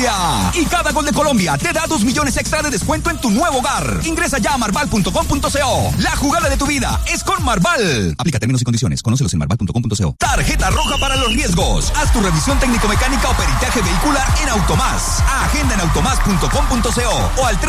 Colombia. Y cada gol de Colombia te da 2 millones extra de descuento en tu nuevo hogar. Ingresa ya a marval.com.co. La jugada de tu vida es con Marval. Aplica términos y condiciones. Conócelos en marval.com.co. Tarjeta roja para los riesgos. Haz tu revisión técnico-mecánica o peritaje vehicular en Automás. Agenda en automás.com.co o al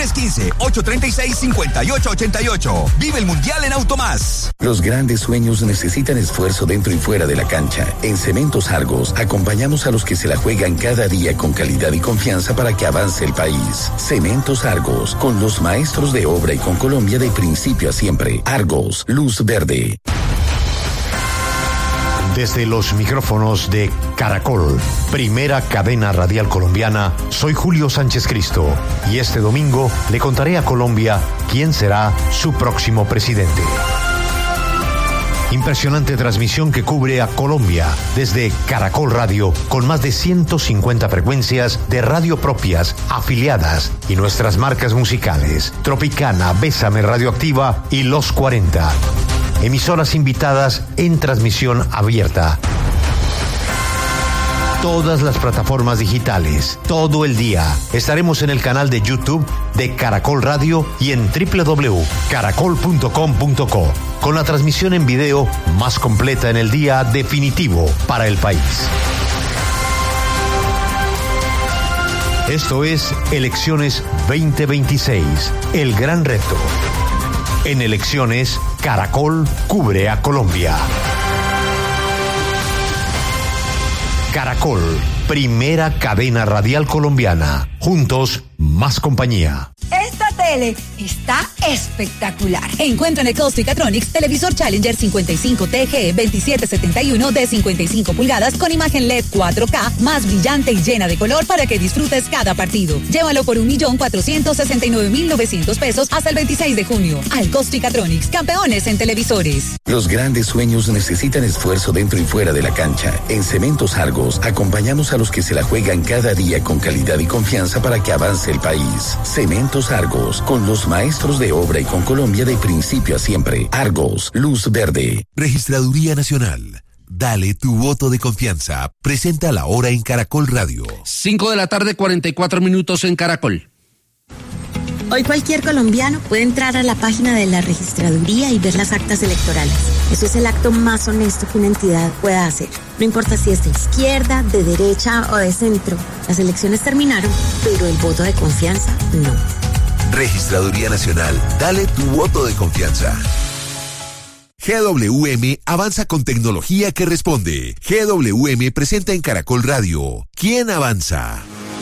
315-836-5888. Vive el Mundial en Automás. Los grandes sueños necesitan esfuerzo dentro y fuera de la cancha. En Cementos Argos acompañamos a los que se la juegan cada día con calidad y confianza para que avance el país. Cementos Argos, con los maestros de obra y con Colombia de principio a siempre. Argos, luz verde. Desde los micrófonos de Caracol, primera cadena radial colombiana, soy Julio Sánchez Cristo y este domingo le contaré a Colombia quién será su próximo presidente. Impresionante transmisión que cubre a Colombia desde Caracol Radio, con más de 150 frecuencias de radio propias, afiliadas y nuestras marcas musicales: Tropicana, Bésame Radioactiva y Los 40. Emisoras invitadas en transmisión abierta. Todas las plataformas digitales, todo el día. Estaremos en el canal de YouTube de Caracol Radio y en www.caracol.com.co, con la transmisión en video más completa en el día definitivo para el país. Esto es Elecciones 2026, el gran reto. En Elecciones, Caracol cubre a Colombia. Caracol, primera cadena radial colombiana. Juntos, más compañía. Esta tele está espectacular. Encuentra en Catronics televisor Challenger 55 TG 2771 de 55 pulgadas con imagen LED 4K más brillante y llena de color para que disfrutes cada partido. Llévalo por 1.469.900 pesos hasta el 26 de junio. Catronics, campeones en televisores. Los grandes sueños necesitan esfuerzo dentro y fuera de la cancha. En Cementos Argos acompañamos a los que se la juegan cada día con calidad y confianza para que avance el país. Cementos Argos, con los maestros de obra y con Colombia de principio a siempre. Argos, luz verde. Registraduría Nacional. Dale tu voto de confianza. Presenta la hora en Caracol Radio. 5 de la tarde, 44 minutos en Caracol. Hoy cualquier colombiano puede entrar a la página de la registraduría y ver las actas electorales. Eso es el acto más honesto que una entidad pueda hacer. No importa si es de izquierda, de derecha o de centro. Las elecciones terminaron, pero el voto de confianza no. Registraduría Nacional. Dale tu voto de confianza. GWM avanza con tecnología que responde. GWM presenta en Caracol Radio. ¿Quién avanza?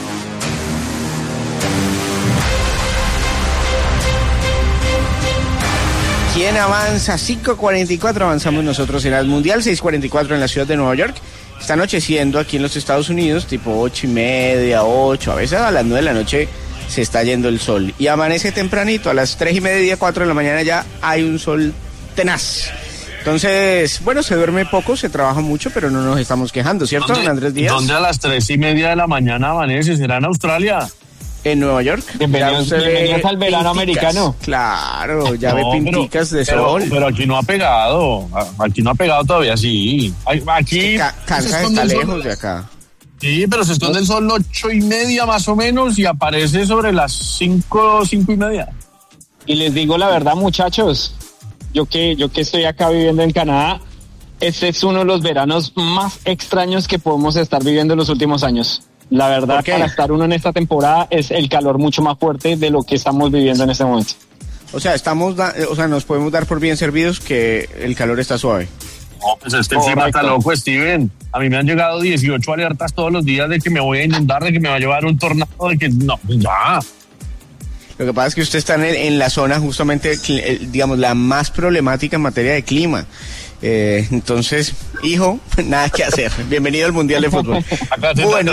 ¿Quién avanza? 5:44 avanzamos nosotros en el Mundial, 6:44 en la ciudad de Nueva York. Está anocheciendo aquí en los Estados Unidos, tipo 8:30, 8, a veces a las 9 de la noche se está yendo el sol. Y amanece tempranito, a las 3:30, 4 de la mañana ya hay un sol tenaz. Entonces, bueno, se duerme poco, se trabaja mucho, pero no nos estamos quejando, ¿cierto, don Andrés Díaz? ¿Dónde a las 3:30 de la mañana amanece? ¿Será en Australia? En Nueva York. Bienvenidos al verano americano. Claro, ya ve pinticas de sol. Pero aquí no ha pegado. Aquí no ha pegado todavía, sí. Aquí. Kansas está lejos de acá. Sí, pero se esconde el sol 8:30 más o menos y aparece sobre las 5:30. Y les digo la verdad, muchachos, yo que estoy acá viviendo en Canadá, este es uno de los veranos más extraños que podemos estar viviendo en los últimos años. La verdad, para estar uno en esta temporada es el calor mucho más fuerte de lo que estamos viviendo en este momento. O sea, nos podemos dar por bien servidos que el calor está suave. No, pues este clima está loco, Steven. A mí me han llegado 18 alertas todos los días de que me voy a inundar, de que me va a llevar un tornado, de que no, ya. Lo que pasa es que usted está en la zona justamente, digamos, la más problemática en materia de clima. Entonces, hijo, nada que hacer. Bienvenido al Mundial de Fútbol. Bueno,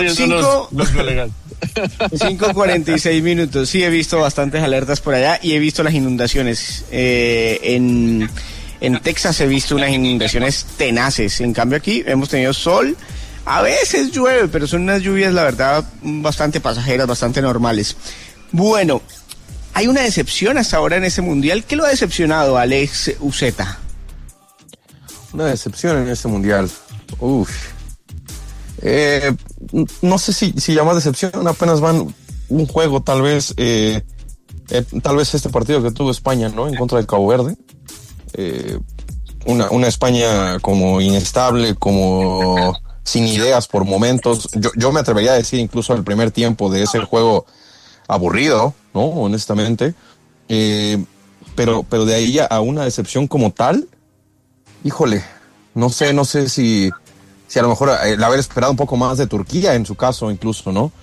5:46 minutos. Sí, he visto bastantes alertas por allá y he visto las inundaciones. En Texas he visto unas inundaciones tenaces. En cambio aquí hemos tenido sol. A veces llueve, pero son unas lluvias, la verdad, bastante pasajeras, bastante normales. Bueno, hay una decepción hasta ahora en ese Mundial. ¿Qué lo ha decepcionado, Alex Uceta? Una decepción en este Mundial. no sé si llama decepción, apenas van un juego, tal vez este partido que tuvo España, ¿no? En contra del Cabo Verde. Una España como inestable, como sin ideas por momentos. Yo me atrevería a decir incluso el primer tiempo de ese juego aburrido, ¿no? Honestamente. Pero de ahí a una decepción como tal, híjole, no sé si a lo mejor el haber esperado un poco más de Turquía en su caso incluso, ¿no?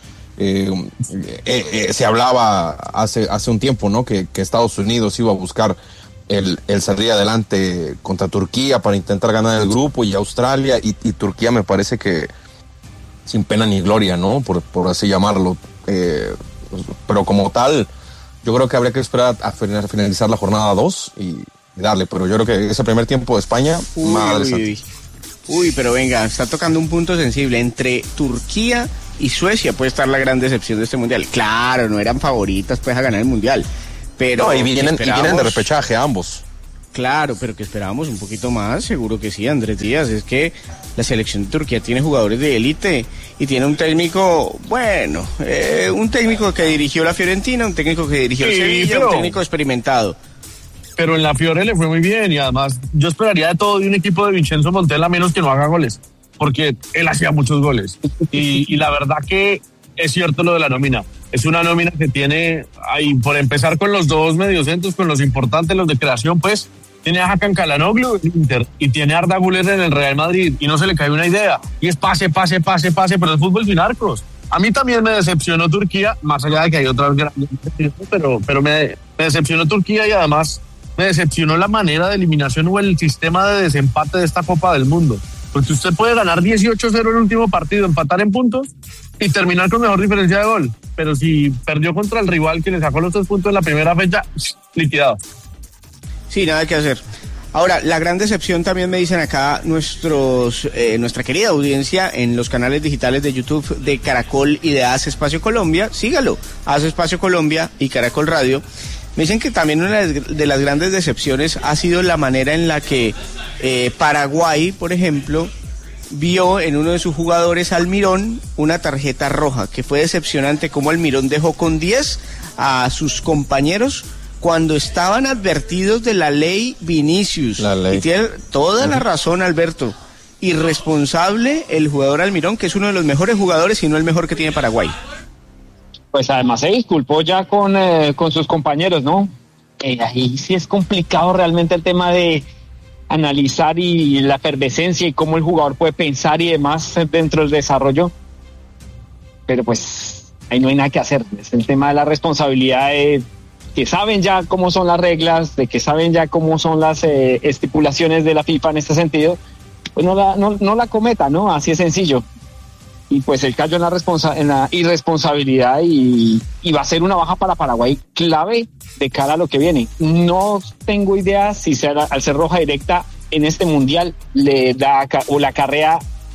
Se hablaba hace un tiempo, ¿no? Que Estados Unidos iba a buscar el salir adelante contra Turquía para intentar ganar el grupo, y Australia y Turquía me parece que sin pena ni gloria, ¿no? Por así llamarlo. Pero como tal, yo creo que habría que esperar a finalizar la jornada 2 y darle, pero yo creo que ese primer tiempo de España, Uy, pero venga, está tocando un punto sensible. Entre Turquía y Suecia puede estar la gran decepción de este mundial. Claro, no eran favoritas pues a ganar el mundial, pero no, y vienen de repechaje ambos. Claro, pero que esperábamos un poquito más, seguro que sí, Andrés Díaz. Es que la selección de Turquía tiene jugadores de élite y tiene un técnico, un técnico que dirigió la Fiorentina, un técnico que dirigió el Sevilla, un técnico experimentado. Pero en la Fiore le fue muy bien, y además yo esperaría de todo de un equipo de Vincenzo Montella, menos que no haga goles, porque él hacía muchos goles. Y la verdad que es cierto lo de la nómina. Es una nómina que tiene, ahí por empezar con los dos mediocentros, con los importantes, los de creación, pues, tiene a Hakan Çalhanoğlu en Inter y tiene a Arda Güler en el Real Madrid, y no se le cae una idea. Y es pase, pero es fútbol sin arcos. A mí también me decepcionó Turquía, más allá de que hay otras grandes, pero me decepcionó Turquía, y además me decepcionó la manera de eliminación o el sistema de desempate de esta Copa del Mundo. Porque usted puede ganar 18-0 en el último partido, empatar en puntos y terminar con mejor diferencia de gol. Pero si perdió contra el rival que le sacó los 3 puntos en la primera fecha, liquidado. Sí, nada que hacer. Ahora, la gran decepción también me dicen acá nuestra querida audiencia en los canales digitales de YouTube de Caracol y de Hace Espacio Colombia. Sígalo, Hace Espacio Colombia y Caracol Radio. Me dicen que también una de las grandes decepciones ha sido la manera en la que Paraguay, por ejemplo, vio en uno de sus jugadores, Almirón, una tarjeta roja, que fue decepcionante cómo Almirón dejó con 10 a sus compañeros cuando estaban advertidos de la ley Vinicius. Y tiene toda la razón, Alberto. Irresponsable el jugador Almirón, que es uno de los mejores jugadores, y no el mejor que tiene Paraguay. Pues además se disculpó ya con sus compañeros, ¿no? Ahí sí es complicado realmente el tema de analizar y la efervescencia y cómo el jugador puede pensar y demás dentro del desarrollo. Pero pues ahí no hay nada que hacer. Es el tema de la responsabilidad de que saben ya cómo son las reglas, de que saben ya cómo son las estipulaciones de la FIFA en este sentido, pues no la cometa, ¿no? Así es sencillo. Y pues él cayó en la irresponsabilidad y va a ser una baja para Paraguay clave de cara a lo que viene. No tengo idea si al ser roja directa en este mundial le da o la acarrea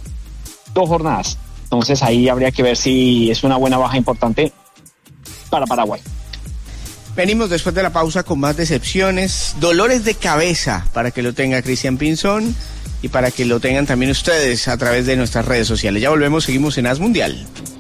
2 jornadas. Entonces ahí habría que ver si es una buena baja importante para Paraguay. Venimos después de la pausa con más decepciones, dolores de cabeza, para que lo tenga Cristian Pinzón y para que lo tengan también ustedes a través de nuestras redes sociales. Ya volvemos, seguimos en As Mundial.